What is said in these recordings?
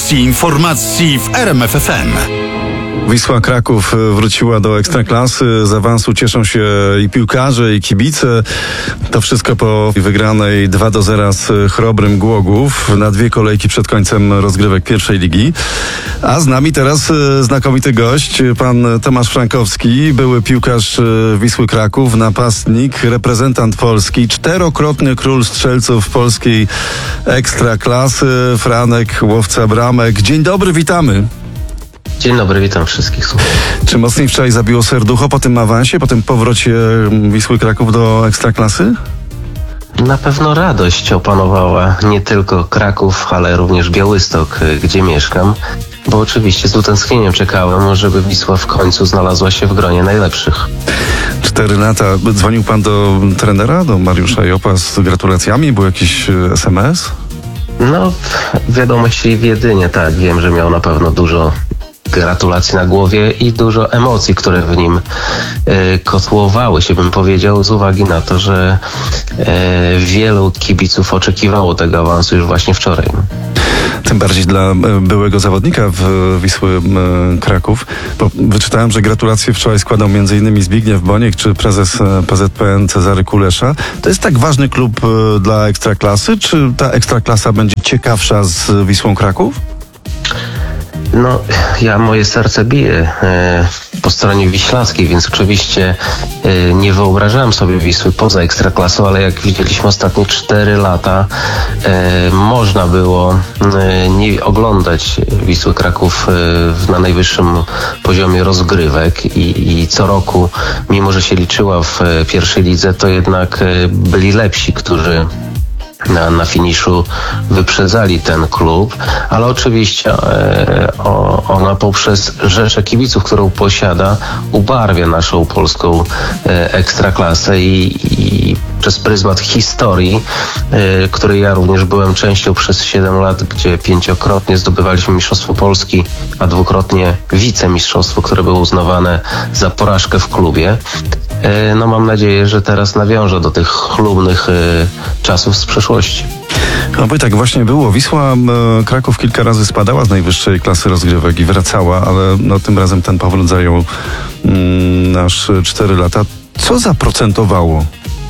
stacji informacji w RMF FM. Wisła Kraków wróciła do Ekstraklasy. Z awansu cieszą się i piłkarze, i kibice. To wszystko po wygranej 2-0 z Chrobrym Głogów na 2 kolejki przed końcem rozgrywek pierwszej ligi. A z nami teraz znakomity gość, pan Tomasz Frankowski, były piłkarz Wisły Kraków, napastnik, reprezentant Polski, 4-krotny król strzelców polskiej Ekstraklasy, Franek, łowca bramek. Dzień dobry, witamy. Dzień dobry, witam wszystkich. Czy mocniej wczoraj zabiło serducho po tym awansie, po tym powrocie Wisły Kraków do Ekstraklasy? Na pewno radość opanowała nie tylko Kraków, ale również Białystok, gdzie mieszkam, bo oczywiście z utęsknieniem czekałem, żeby Wisła w końcu znalazła się w gronie najlepszych. 4 lata. Dzwonił pan do trenera, do Mariusza Jopa z gratulacjami? Był jakiś SMS? No, wiadomości w jedynie, tak. Wiem, że miał na pewno dużo gratulacji na głowie i dużo emocji, które w nim kotłowały się, bym powiedział, z uwagi na to, że wielu kibiców oczekiwało tego awansu już właśnie wczoraj. Tym bardziej dla byłego zawodnika w Wisły Kraków, bo wyczytałem, że gratulacje wczoraj składał m.in. Zbigniew Boniek czy prezes PZPN Cezary Kulesza. To jest tak ważny klub dla Ekstraklasy? Czy ta Ekstraklasa będzie ciekawsza z Wisłą Kraków? No, moje serce bije po stronie wiślackiej, więc oczywiście nie wyobrażałem sobie Wisły poza Ekstraklasą, ale jak widzieliśmy ostatnie 4 lata, można było nie oglądać Wisły Kraków na najwyższym poziomie rozgrywek i co roku, mimo że się liczyła w pierwszej lidze, to jednak byli lepsi, którzy na finiszu wyprzedzali ten klub, ale oczywiście ona poprzez rzeszę kibiców, którą posiada, ubarwia naszą polską ekstraklasę i przez pryzmat historii, której ja również byłem częścią przez 7 lat, gdzie 5-krotnie zdobywaliśmy Mistrzostwo Polski, a 2-krotnie wicemistrzostwo, które było uznawane za porażkę w klubie. No mam nadzieję, że teraz nawiążę do tych chlubnych czasów z przeszłości. Oby tak właśnie było. Wisła Kraków kilka razy spadała z najwyższej klasy rozgrywek i wracała, ale no, tym razem ten powrót zajął aż 4 lata. Co zaprocentowało?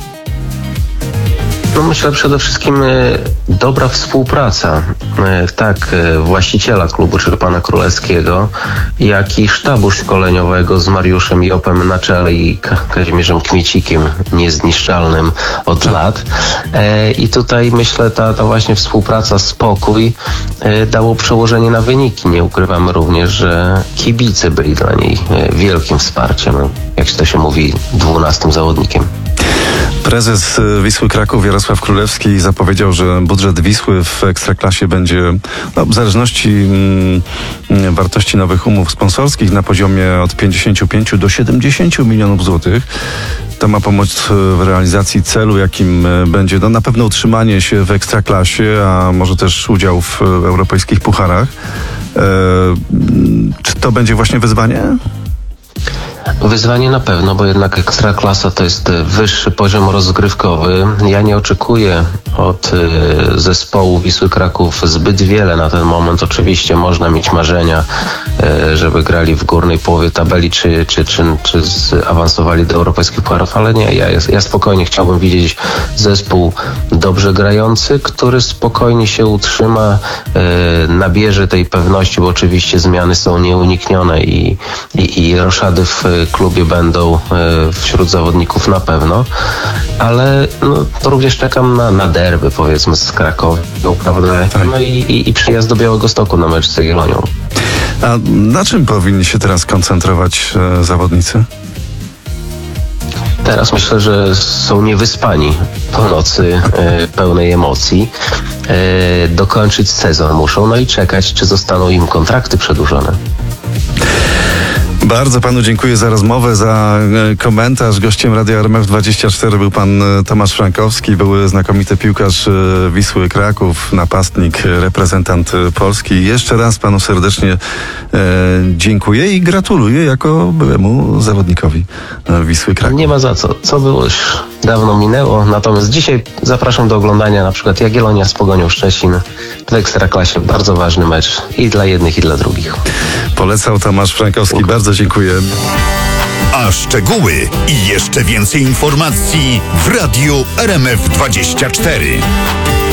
No myślę przede wszystkim dobra współpraca, tak właściciela klubu, czyli pana Królewskiego, jak i sztabu szkoleniowego z Mariuszem Jopem na czele i Kazimierzem Kmiecikiem, niezniszczalnym od lat. I tutaj myślę ta właśnie współpraca, spokój dało przełożenie na wyniki. Nie ukrywamy również, że kibice byli dla niej wielkim wsparciem, jak to się mówi, 12 zawodnikiem. Prezes Wisły Kraków Jarosław Królewski zapowiedział, że budżet Wisły w Ekstraklasie będzie w zależności wartości nowych umów sponsorskich na poziomie od 55 do 70 milionów złotych. To ma pomóc w realizacji celu, jakim będzie na pewno utrzymanie się w Ekstraklasie, a może też udział w europejskich pucharach. Czy to będzie właśnie wyzwanie? Wyzwanie na pewno, bo jednak Ekstraklasa to jest wyższy poziom rozgrywkowy. Ja nie oczekuję od zespołu Wisły Kraków zbyt wiele na ten moment. Oczywiście można mieć marzenia, żeby grali w górnej połowie tabeli, czy awansowali do europejskich pucharów, ale nie. Ja spokojnie chciałbym widzieć zespół dobrze grający, który spokojnie się utrzyma, nabierze tej pewności, bo oczywiście zmiany są nieuniknione i roszady w klubie będą wśród zawodników na pewno, ale no, to również czekam na derby, powiedzmy, z Krakowią, prawda? Tak. No i przyjazd do Białegostoku na mecz z Jagiellonią. A na czym powinni się teraz koncentrować zawodnicy? Teraz myślę, że są niewyspani po nocy pełnej emocji. Dokończyć sezon muszą, no i czekać, czy zostaną im kontrakty przedłużone. Bardzo panu dziękuję za rozmowę, za komentarz. Gościem Radia RMF24 był pan Tomasz Frankowski, były znakomity piłkarz Wisły Kraków, napastnik, reprezentant Polski. Jeszcze raz panu serdecznie dziękuję i gratuluję jako byłemu zawodnikowi Wisły Kraków. Nie ma za co. Co było już dawno minęło. Natomiast dzisiaj zapraszam do oglądania na przykład Jagiellonia z Pogonią Szczecin w Ekstraklasie. Bardzo ważny mecz i dla jednych, i dla drugich. Polecał Tomasz Frankowski. Bardzo dziękuję. A szczegóły i jeszcze więcej informacji w Radiu RMF24.